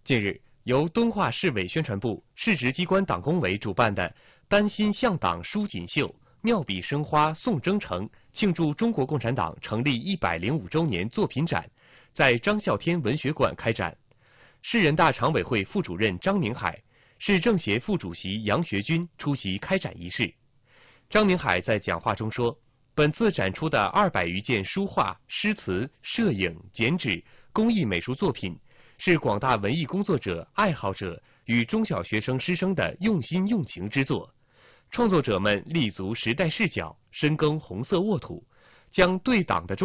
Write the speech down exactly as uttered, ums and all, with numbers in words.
近日，由敦化市委宣传部、市直机关党工委主办的“丹心向党书锦绣，妙笔生花送征程”庆祝中国共产党成立一百零五周年作品展在张啸天文学馆开展。市人大常委会副主任张明海、市政协副主席杨学军出席开展仪式。张明海在讲话中说，本次展出的二百余件书画、诗词、摄影、剪纸、工艺美术作品，是广大文艺工作者、爱好者与中小学生师生的用心用情之作。创作者们立足时代视角，深耕红色沃土，将对党的